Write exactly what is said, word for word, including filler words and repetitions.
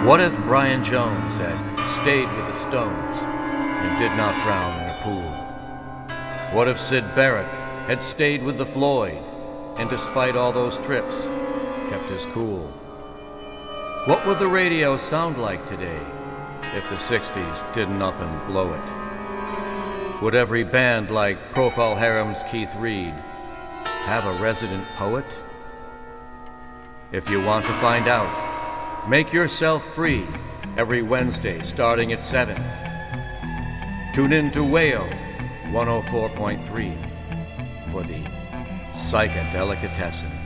What if Brian Jones had stayed with the Stones and did not drown in a pool? What if Syd Barrett had stayed with the Floyd and despite all those trips, kept his cool? What would the radio sound like today if the sixties didn't up and blow it? Would every band like Procol Harum's Keith Reed have a resident poet? If you want to find out, make yourself free every Wednesday starting at seven. Tune in to Whale one oh four point three for the Psychedelicatessen.